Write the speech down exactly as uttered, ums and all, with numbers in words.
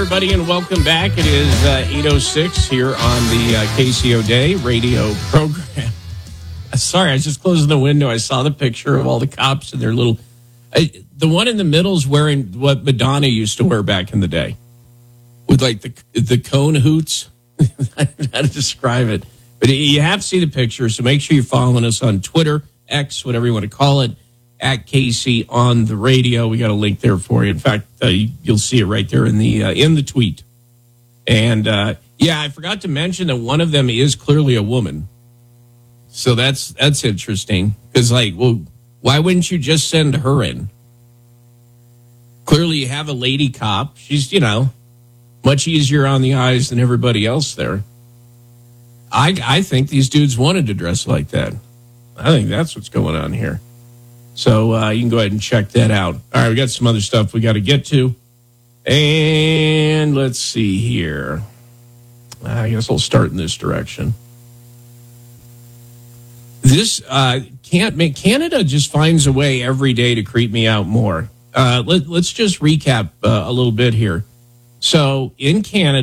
Everybody, and welcome back. It is uh, eight oh six here on the uh, K C O Day radio program. Sorry, I was just closing the window. I saw the picture of all the cops and their little... Uh, the one in the middle is wearing what Madonna used to wear back in the day. With like the the cone hoots. I don't know how to describe it. But you have to see the picture, so make sure you're following us on Twitter, X, whatever you want to call it, at K C on the radio. We got a link there for you. In fact, uh, you'll see it right there in the uh, in the tweet. And uh, yeah, I forgot to mention that one of them is clearly a woman. So that's that's interesting because, like, well, why wouldn't you just send her in? Clearly, you have a lady cop. She's, you know, much easier on the eyes than everybody else there. I I think these dudes wanted to dress like that. I think that's what's going on here. So uh, you can go ahead and check that out. All right, we got some other stuff we got to get to. And let's see here. I guess I'll start in this direction. This uh, can't make Canada just finds a way every day to creep me out more. Uh, let, let's just recap uh, a little bit here. So in Canada,